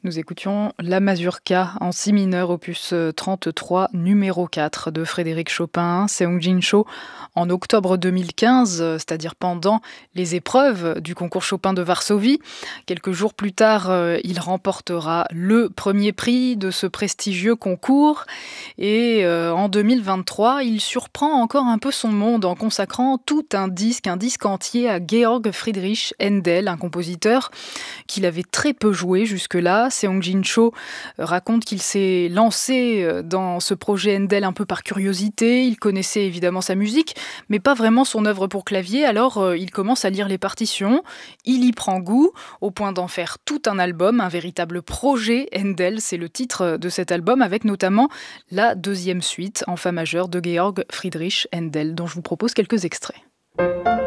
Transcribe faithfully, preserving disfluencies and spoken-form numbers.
Nous écoutions la Mazurka en si mineur, opus trente-trois, numéro quatre de Frédéric Chopin, Seong-Jin Cho, en octobre deux mille quinze, c'est-à-dire pendant les épreuves du concours Chopin de Varsovie. Quelques jours plus tard, il remportera le premier prix de ce prestigieux concours. Et en deux mille vingt-trois, il surprend encore un peu son monde en consacrant tout un disque, un disque entier à Georg Friedrich Händel, un compositeur qu'il avait très peu joué jusque-là. Seong-Jin Cho raconte qu'il s'est lancé dans ce projet Händel un peu par curiosité. Il connaissait évidemment sa musique, mais pas vraiment son œuvre pour clavier. Alors il commence à lire les partitions, il y prend goût, au point d'en faire tout un album, un véritable projet Händel. C'est le titre de cet album, avec notamment la deuxième suite en fa majeur de Georg Friedrich Händel, dont je vous propose quelques extraits.